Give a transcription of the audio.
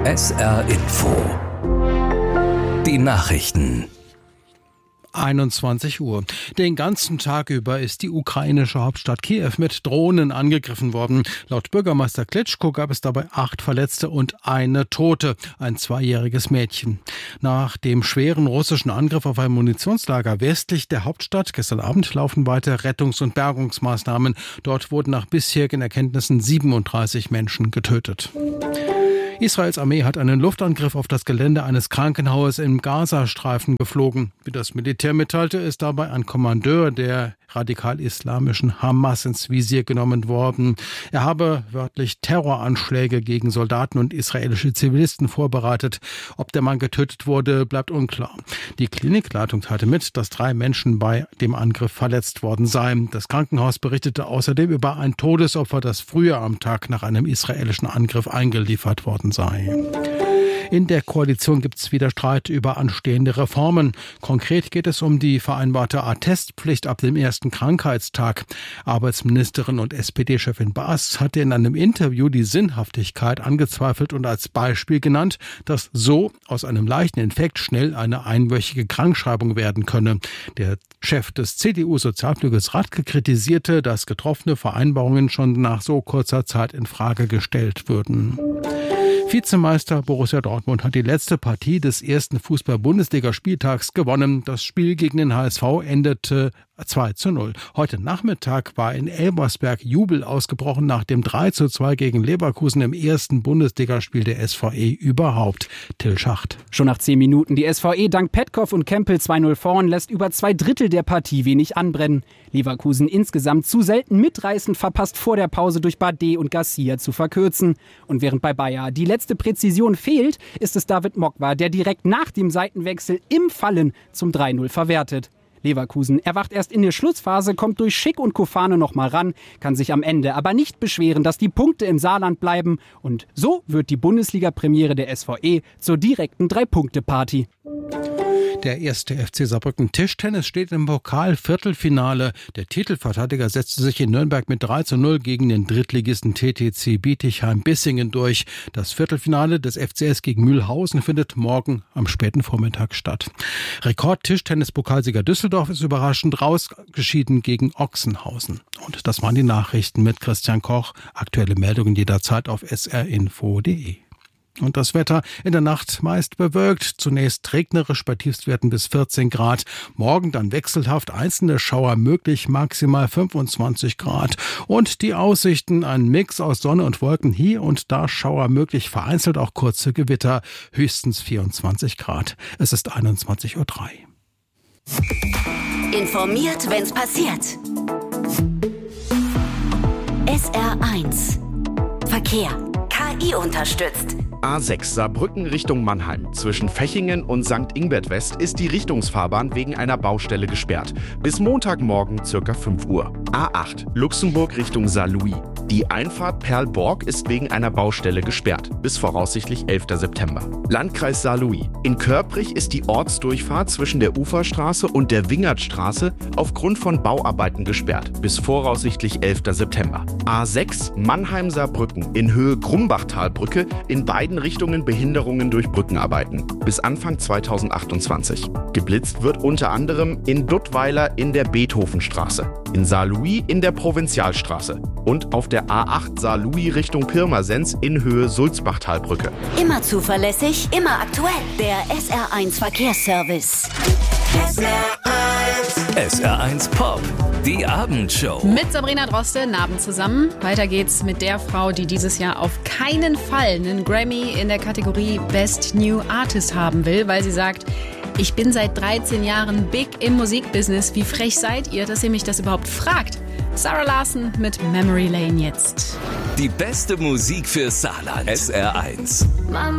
SR Info. Die Nachrichten. 21 Uhr. Den ganzen Tag über ist die ukrainische Hauptstadt Kiew mit Drohnen angegriffen worden. Laut Bürgermeister Klitschko gab es dabei 8 Verletzte und eine Tote, ein 2-jähriges Mädchen. Nach dem schweren russischen Angriff auf ein Munitionslager westlich der Hauptstadt gestern Abend laufen weiter Rettungs- und Bergungsmaßnahmen. Dort wurden nach bisherigen Erkenntnissen 37 Menschen getötet. Israels Armee hat einen Luftangriff auf das Gelände eines Krankenhauses im Gazastreifen geflogen. Wie das Militär mitteilte, ist dabei ein Kommandeur der radikal-islamischen Hamas ins Visier genommen worden. Er habe wörtlich Terroranschläge gegen Soldaten und israelische Zivilisten vorbereitet. Ob der Mann getötet wurde, bleibt unklar. Die Klinikleitung teilte mit, dass 3 Menschen bei dem Angriff verletzt worden seien. Das Krankenhaus berichtete außerdem über ein Todesopfer, das früher am Tag nach einem israelischen Angriff eingeliefert worden sei. In der Koalition gibt es wieder Streit über anstehende Reformen. Konkret geht es um die vereinbarte Attestpflicht ab dem ersten Krankheitstag. Arbeitsministerin und SPD-Chefin Baas hatte in einem Interview die Sinnhaftigkeit angezweifelt und als Beispiel genannt, dass so aus einem leichten Infekt schnell eine einwöchige Krankschreibung werden könne. Der Chef des CDU-Sozialflügels Radke kritisierte, dass getroffene Vereinbarungen schon nach so kurzer Zeit in Frage gestellt würden. Vizemeister Borussia Dortmund hat die letzte Partie des ersten Fußball-Bundesliga-Spieltags gewonnen. Das Spiel gegen den HSV endete 2:0. Heute Nachmittag war in Elversberg Jubel ausgebrochen nach dem 3:2 gegen Leverkusen im ersten Bundesligaspiel der SVE überhaupt. Till Schacht. Schon nach 10 Minuten die SVE dank Petkov und Kempel 2:0 vorn, lässt über 2/3 der Partie wenig anbrennen. Leverkusen insgesamt zu selten mitreißend, verpasst vor der Pause durch Bardet und Garcia zu verkürzen. Und während bei Bayer die letzte Präzision fehlt, ist es David Mokwa, der direkt nach dem Seitenwechsel im Fallen zum 3:0 verwertet. Leverkusen erwacht erst in der Schlussphase, kommt durch Schick und Kofane noch mal ran, kann sich am Ende aber nicht beschweren, dass die Punkte im Saarland bleiben. Und so wird die Bundesliga-Premiere der SVE zur direkten 3-Punkte-Party. Der erste FC Saarbrücken Tischtennis steht im Pokal-Viertelfinale. Der Titelverteidiger setzte sich in Nürnberg mit 3:0 gegen den Drittligisten TTC Bietigheim-Bissingen durch. Das Viertelfinale des FCS gegen Mühlhausen findet morgen am späten Vormittag statt. Rekord-Tischtennis-Pokalsieger Düsseldorf ist überraschend rausgeschieden gegen Ochsenhausen. Und das waren die Nachrichten mit Christian Koch. Aktuelle Meldungen jederzeit auf srinfo.de. Und das Wetter in der Nacht meist bewölkt, zunächst regnerisch bei Tiefstwerten bis 14 Grad. Morgen dann wechselhaft, einzelne Schauer möglich, maximal 25 Grad. Und die Aussichten, ein Mix aus Sonne und Wolken, hier und da Schauer möglich, vereinzelt auch kurze Gewitter, höchstens 24 Grad. Es ist 21:03 Uhr. Informiert, wenn's passiert. SR1 Verkehr. KI unterstützt. A6 Saarbrücken Richtung Mannheim. Zwischen Fechingen und St. Ingbert West ist die Richtungsfahrbahn wegen einer Baustelle gesperrt. Bis Montagmorgen ca. 5 Uhr. A8 Luxemburg Richtung Saarlouis. Die Einfahrt Perlborg ist wegen einer Baustelle gesperrt. Bis voraussichtlich 11. September. Landkreis Saarlouis. In Körprich ist die Ortsdurchfahrt zwischen der Uferstraße und der Wingertstraße aufgrund von Bauarbeiten gesperrt. Bis voraussichtlich 11. September. A6 Mannheim-Saarbrücken in Höhe Grumbachtalbrücke, in beiden Richtungen Behinderungen durch Brückenarbeiten. Bis Anfang 2028. Geblitzt wird unter anderem in Duttweiler in der Beethovenstraße, in Saarlouis in der Provinzialstraße und auf der A8 Saarlouis Richtung Pirmasens in Höhe Sulzbachtalbrücke. Immer zuverlässig, immer aktuell. Der SR1 Verkehrsservice. SR1 Pop, die Abendshow. Mit Sabrina Droste, Abend zusammen. Weiter geht's mit der Frau, die dieses Jahr auf keinen Fall einen Grammy in der Kategorie Best New Artist haben will, weil sie sagt, ich bin seit 13 Jahren big im Musikbusiness. Wie frech seid ihr, dass ihr mich das überhaupt fragt? Sarah Larson mit Memory Lane jetzt. Die beste Musik für Saarland. SR1.